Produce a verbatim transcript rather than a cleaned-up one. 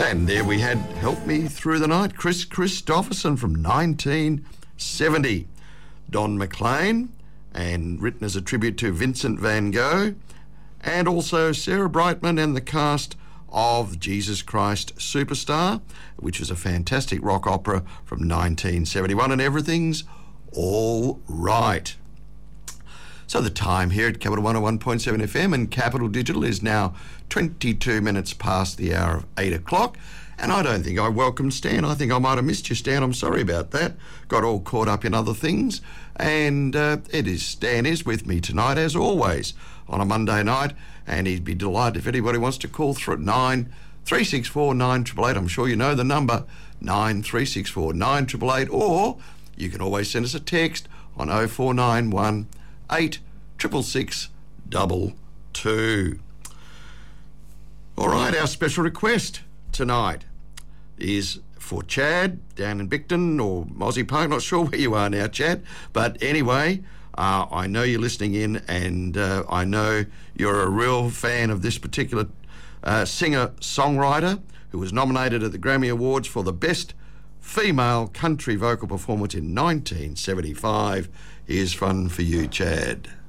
And there we had Help Me Through the Night, Chris Christopherson from nineteen seventy. Don McLean, and written as a tribute to Vincent van Gogh, and also Sarah Brightman and the cast of Jesus Christ Superstar, which was a fantastic rock opera from nineteen seventy-one, and everything's all right. So the time here at Capital one oh one point seven F M and Capital Digital is now twenty-two minutes past the hour of eight o'clock. And I don't think I welcomed Stan. I think I might have missed you, Stan. I'm sorry about that. Got all caught up in other things. And uh, it is Stan is with me tonight, as always, on a Monday night. And he'd be delighted if anybody wants to call through at nine three six four nine eight eight eight. I'm sure you know the number, nine three six four nine eight eight eight. Or you can always send us a text on oh four nine one eight six six six two two. All right, our special request tonight is for Chad down in Bicton or Mozzie Park. Not sure where you are now, Chad, but anyway, uh, I know you're listening in, and uh, I know you're a real fan of this particular uh, singer-songwriter who was nominated at the Grammy Awards for the Best Female Country Vocal Performance in nineteen seventy-five. Here's fun for you, Chad.